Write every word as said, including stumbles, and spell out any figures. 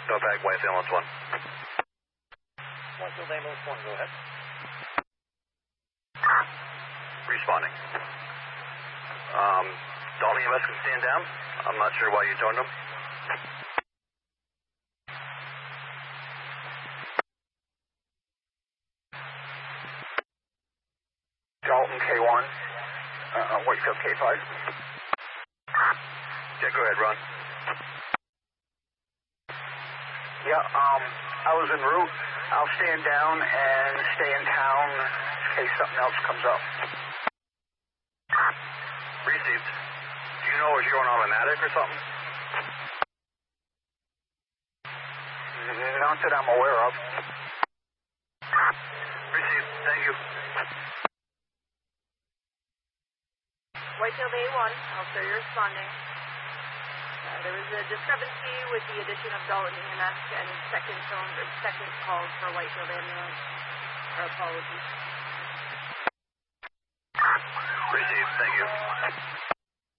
Snowpack, White Ambulance one. Whitefield Ambulance one, go ahead. Responding. Um, Dalton E M S can stand down. I'm not sure why you toned them. Dalton K one, uh, Whitefield K five. Yeah, go ahead, Ron. Yeah, um, I was en route. I'll stand down and stay in town in case something else comes up. Received. Do you know if you're on automatic or something? Not that I'm aware of. Received. Thank you. Whitefield A one, also you're responding. Uh, there was a discrepancy with the addition of Dalton E M S and second phone or second calls for Whitefield ambulance. Our apologies. Received. Thank you.